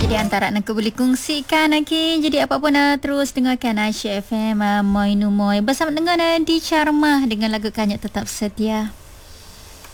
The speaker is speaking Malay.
Jadi antara aku boleh kongsikan lagi. Jadi apa pun terus dengarkan Aisyah FM Moy Numoy bersama dengan di Charmah dengan lagu Kanyat Tetap Setia.